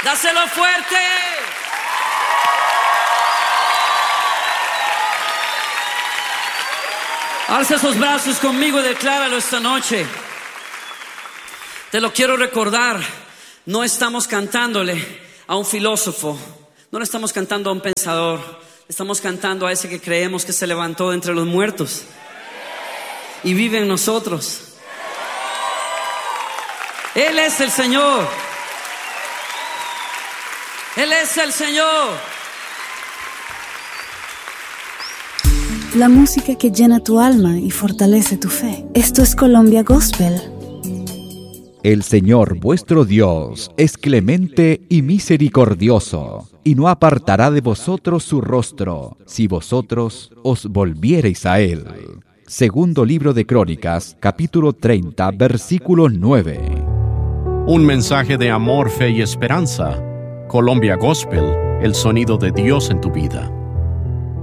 Dáselo fuerte. Alza esos brazos conmigo y decláralo esta noche. Te lo quiero recordar. No estamos cantándole a un filósofo, no le estamos cantando a un pensador, le estamos cantando a ese que creemos que se levantó de entre los muertos y vive en nosotros. Él es el Señor. Él es el Señor. La música que llena tu alma y fortalece tu fe. Esto es Colombia Gospel. El Señor vuestro Dios es clemente y misericordioso, y no apartará de vosotros su rostro, si vosotros os volviereis a Él. Segundo libro de Crónicas, capítulo 30, versículo 9. Un mensaje de amor, fe y esperanza. Colombia Gospel, el sonido de Dios en tu vida.